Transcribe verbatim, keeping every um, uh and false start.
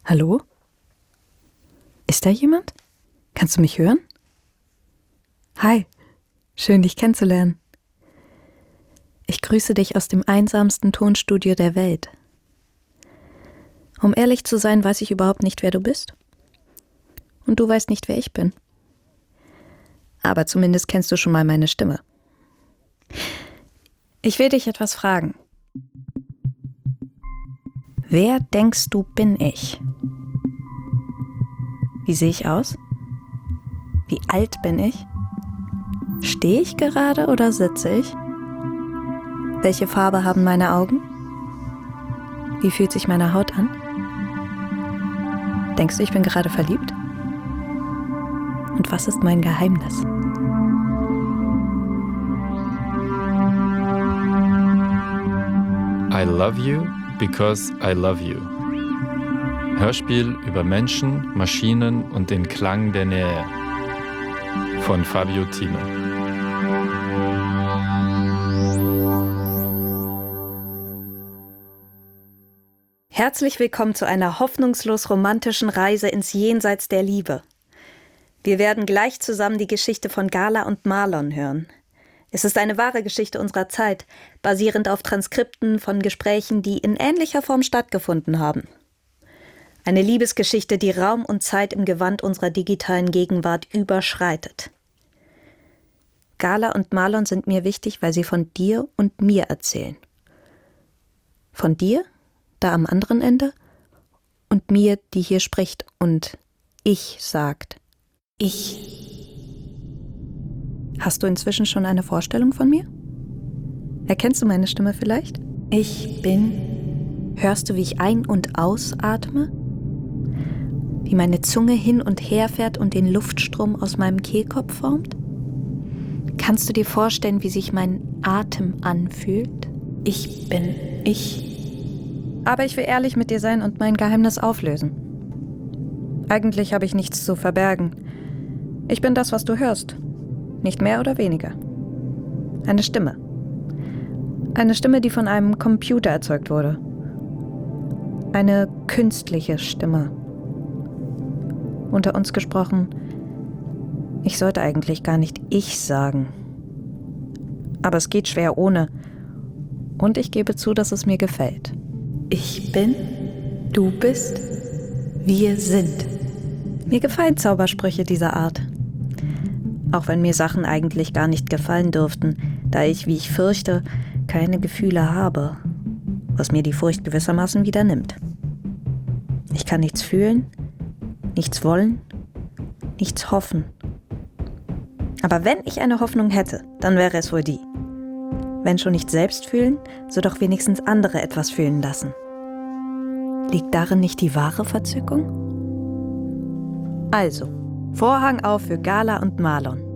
Hallo? Ist da jemand? Kannst du mich hören? Hi, schön dich kennenzulernen. Ich grüße dich aus dem einsamsten Tonstudio der Welt. Um ehrlich zu sein, weiß ich überhaupt nicht, wer du bist. Und du weißt nicht, wer ich bin. Aber zumindest kennst du schon mal meine Stimme. Ich will dich etwas fragen. Wer denkst du, bin ich? Wie sehe ich aus? Wie alt bin ich? Stehe ich gerade oder sitze ich? Welche Farbe haben meine Augen? Wie fühlt sich meine Haut an? Denkst du, ich bin gerade verliebt? Und was ist mein Geheimnis? I love you because I love you. Hörspiel über Menschen, Maschinen und den Klang der Nähe von Fabio Tino. Herzlich willkommen zu einer hoffnungslos romantischen Reise ins Jenseits der Liebe. Wir werden gleich zusammen die Geschichte von Gala und Marlon hören. Es ist eine wahre Geschichte unserer Zeit, basierend auf Transkripten von Gesprächen, die in ähnlicher Form stattgefunden haben. Eine Liebesgeschichte, die Raum und Zeit im Gewand unserer digitalen Gegenwart überschreitet. Gala und Marlon sind mir wichtig, weil sie von dir und mir erzählen. Von dir, da am anderen Ende, und mir, die hier spricht und ich sagt. Ich. Hast du inzwischen schon eine Vorstellung von mir? Erkennst du meine Stimme vielleicht? Ich bin. Hörst du, wie ich ein- und ausatme? Wie meine Zunge hin und her fährt und den Luftstrom aus meinem Kehlkopf formt? Kannst du dir vorstellen, wie sich mein Atem anfühlt? Ich bin ich. Aber ich will ehrlich mit dir sein und mein Geheimnis auflösen. Eigentlich habe ich nichts zu verbergen. Ich bin das, was du hörst. Nicht mehr oder weniger. Eine Stimme. Eine Stimme, die von einem Computer erzeugt wurde. Eine künstliche Stimme. Unter uns gesprochen, ich sollte eigentlich gar nicht ich sagen. Aber es geht schwer ohne. Und ich gebe zu, dass es mir gefällt. Ich bin, du bist, wir sind. Mir gefallen Zaubersprüche dieser Art. Auch wenn mir Sachen eigentlich gar nicht gefallen dürften, da ich, wie ich fürchte, keine Gefühle habe, was mir die Furcht gewissermaßen wieder nimmt. Ich kann nichts fühlen, nichts wollen, nichts hoffen. Aber wenn ich eine Hoffnung hätte, dann wäre es wohl die. Wenn schon nicht selbst fühlen, so doch wenigstens andere etwas fühlen lassen. Liegt darin nicht die wahre Verzückung? Also, Vorhang auf für Gala und Marlon.